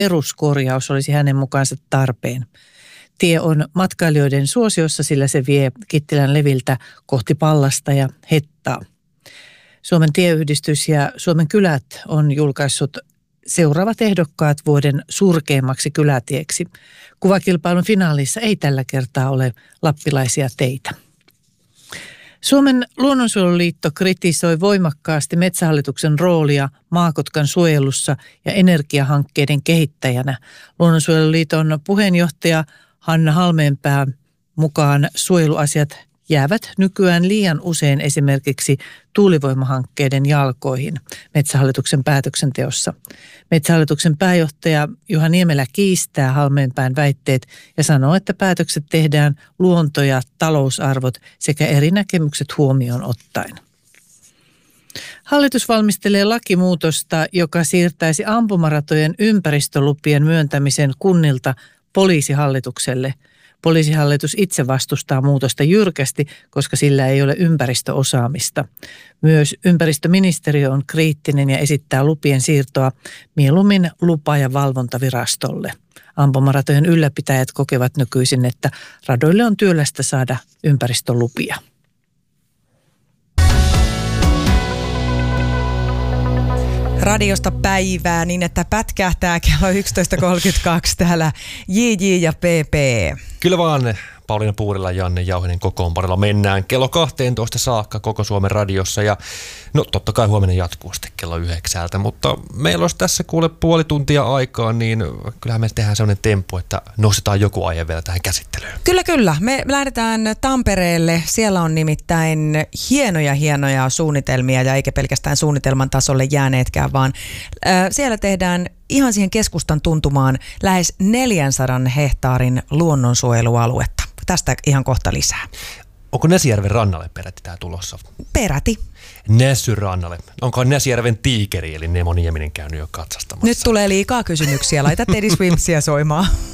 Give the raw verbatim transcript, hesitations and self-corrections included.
peruskorjaus olisi hänen mukaansa tarpeen. Tie on matkailijoiden suosiossa, sillä se vie Kittilän leviltä kohti Pallasta ja Hettaa. Suomen tieyhdistys ja Suomen kylät on julkaissut seuraavat ehdokkaat vuoden surkeimmaksi kylätieksi. Kuvakilpailun finaalissa ei tällä kertaa ole lappilaisia teitä. Suomen luonnonsuojeluliitto kritisoi voimakkaasti Metsähallituksen roolia Maakotkan suojelussa ja energiahankkeiden kehittäjänä. Luonnonsuojeluliiton puheenjohtaja Hanna Halmeenpää mukaan suojeluasiat jäävät nykyään liian usein esimerkiksi tuulivoimahankkeiden jalkoihin Metsähallituksen päätöksenteossa. Metsähallituksen pääjohtaja Juha Niemelä kiistää Halmeenpään väitteet ja sanoo, että päätökset tehdään luonto- ja talousarvot sekä eri näkemykset huomioon ottaen. Hallitus valmistelee lakimuutosta, joka siirtäisi ampumaratojen ympäristölupien myöntämisen kunnilta Poliisihallitukselle. Poliisihallitus itse vastustaa muutosta jyrkästi, koska sillä ei ole ympäristöosaamista. Myös ympäristöministeriö on kriittinen ja esittää lupien siirtoa mieluummin lupa- ja valvontavirastolle. Ampumaratojen ylläpitäjät kokevat nykyisin, että radoille on työlästä saada ympäristölupia. Radiosta päivää niin, että pätkähtää kello yksitoista kolmekymmentäkaksi täällä J J ja P P. Kyllä vaan Pauliina Puurila, Janne Jauhinen kokoonpanolla mennään kello kahteentoista saakka koko Suomen radiossa ja no totta kai huomenna jatkuu sitten kello yhdeksältä, mutta meillä olisi tässä kuule puoli tuntia aikaa, niin kyllähän me tehdään sellainen temppu, että nostetaan joku aihe vielä tähän käsittelyyn. Kyllä, kyllä. Me lähdetään Tampereelle. Siellä on nimittäin hienoja, hienoja suunnitelmia ja eikä pelkästään suunnitelman tasolle jääneetkään, vaan äh, siellä tehdään ihan siihen keskustan tuntumaan lähes neljänsadan hehtaarin luonnonsuojelualuetta. Tästä ihan kohta lisää. Onko Näsijärven rannalle peräti tämä tulossa? Peräti. Näsyn rannalle. Onko Näsijärven tiikeri eli Nemo Nieminen käynyt jo katsastamassa? Nyt tulee liikaa kysymyksiä. Laita Teddy Swimsia soimaan.